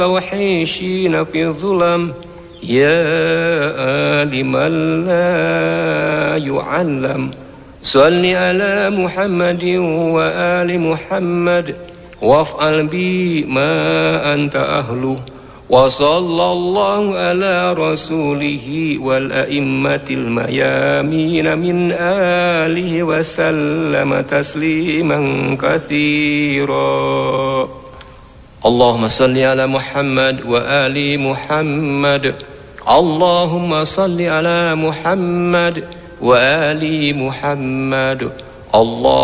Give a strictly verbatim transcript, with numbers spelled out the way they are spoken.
وحيشين في الظلم يا عالم لا يعلم صل على محمد وآل محمد وافعل بي ما أنت أهله وصلى الله على رسوله والأئمة الميامين من آله وسلم تسليما كثيرا اللهم صل على محمد وآل محمد اللهم صل على محمد وآل محمد الله